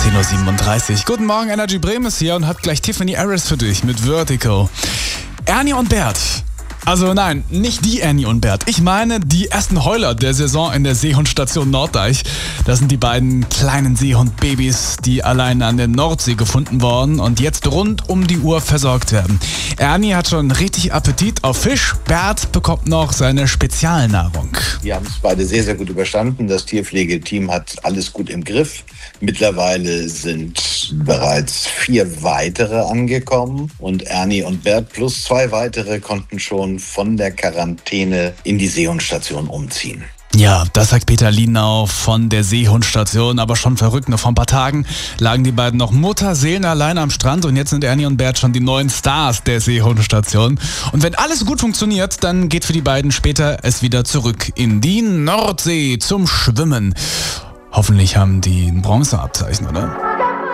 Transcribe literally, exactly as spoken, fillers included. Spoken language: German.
zehn Uhr siebenunddreißig. Guten Morgen, Energy Bremen ist hier und hat gleich Tiffany Harris für dich mit Vertical. Ernie und Bert. Also nein, nicht die Ernie und Bert. Ich meine die ersten Heuler der Saison in der Seehundstation Norddeich. Das sind die beiden kleinen Seehundbabys, die allein an der Nordsee gefunden worden und jetzt rund um die Uhr versorgt werden. Ernie hat schon richtig Appetit auf Fisch. Bert bekommt noch seine Spezialnahrung. Die haben es beide sehr, sehr gut überstanden. Das Tierpflegeteam hat alles gut im Griff. Mittlerweile sind bereits vier weitere angekommen und Ernie und Bert plus zwei weitere konnten schon von der Quarantäne in die Seehundstation umziehen. Ja, das sagt Peter Lienau von der Seehundstation, aber schon verrückt. Nur vor ein paar Tagen lagen die beiden noch mutterseelenallein am Strand und jetzt sind Ernie und Bert schon die neuen Stars der Seehundstation. Und wenn alles gut funktioniert, dann geht für die beiden später es wieder zurück in die Nordsee zum Schwimmen. Hoffentlich haben die ein Bronzeabzeichen, oder?